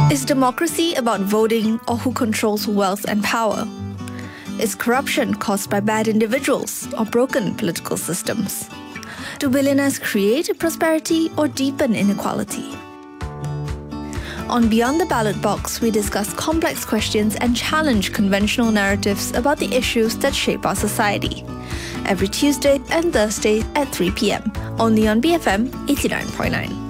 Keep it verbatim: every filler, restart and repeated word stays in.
Is democracy about voting or who controls wealth and power? Is corruption caused by bad individuals or broken political systems? Do billionaires create prosperity or deepen inequality? On Beyond the Ballot Box, we discuss complex questions and challenge conventional narratives about the issues that shape our society. Every Tuesday and Thursday at three p.m. only on B F M eighty-nine point nine.